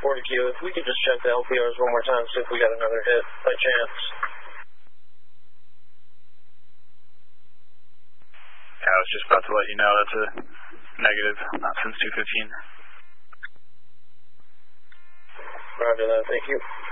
40Q, if we could just check the LPRs one more time, see if we got another hit by chance. Yeah, I was just about to let you know that's a negative, not since 215. Roger that, thank you.